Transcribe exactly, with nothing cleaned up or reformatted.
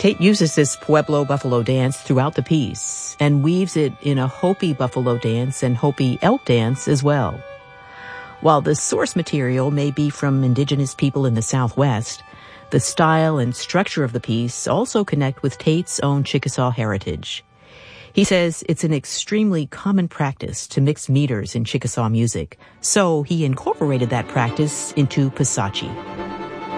Tate uses this Pueblo buffalo dance throughout the piece and weaves it in a Hopi buffalo dance and Hopi elk dance as well. While the source material may be from indigenous people in the Southwest, the style and structure of the piece also connect with Tate's own Chickasaw heritage. He says it's an extremely common practice to mix meters in Chickasaw music, so he incorporated that practice into Pisachi.